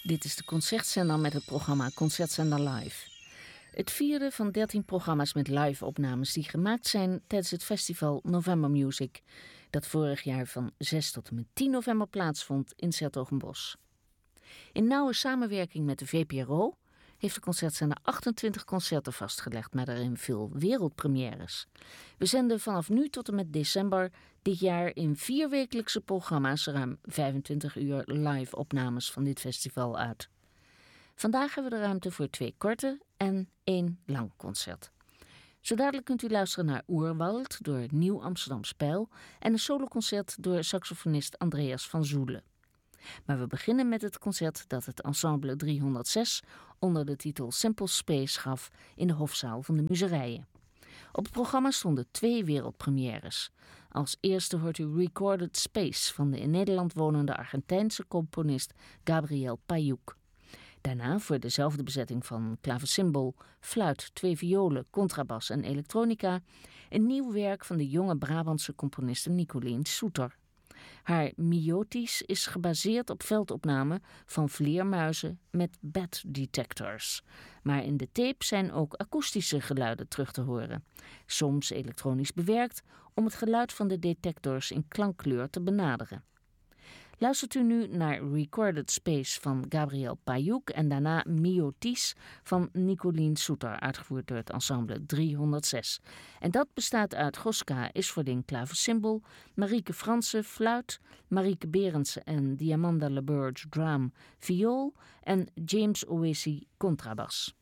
Dit is de Concertzender met het programma Concertzender Live. Het vierde van 13 programma's met live-opnames die gemaakt zijn tijdens het festival November Music, dat vorig jaar van 6 tot en met 10 november plaatsvond in 's-Hertogenbosch. In nauwe samenwerking met de VPRO heeft de Concertzender 28 concerten vastgelegd, maar daarin veel wereldpremières. We zenden vanaf nu tot en met december dit jaar in 4 wekelijkse programma's ruim 25 uur live-opnames van dit festival uit. Vandaag hebben we de ruimte voor 2 korte en 1 lang concert. Zo dadelijk kunt u luisteren naar Oerwald door Nieuw Amsterdam Spijl en een soloconcert door saxofonist Andreas van Zoelen. Maar we beginnen met het concert dat het ensemble 306 onder de titel Simple Space gaf in de Hofzaal van de Muzerijen. Op het programma stonden 2 wereldpremières. Als eerste hoort u Recorded Space van de in Nederland wonende Argentijnse componist Gabriel Payuk. Daarna voor dezelfde bezetting van klavecimbal, fluit, 2 violen, contrabas en elektronica een nieuw werk van de jonge Brabantse componiste Nicolien Soeter. Haar Miotis is gebaseerd op veldopnamen van vleermuizen met bat detectors. Maar in de tape zijn ook akoestische geluiden terug te horen. Soms elektronisch bewerkt om het geluid van de detectors in klankkleur te benaderen. Luistert u nu naar Recorded Space van Gabriel Payuk en daarna Miotis van Nicolien Soeter, uitgevoerd door het ensemble 306. En dat bestaat uit Goska Isfording klavecimbal, Marieke Fransen fluit, Marieke Berendsen en Diamanda LeBurge drum viool en James Owesi contrabas.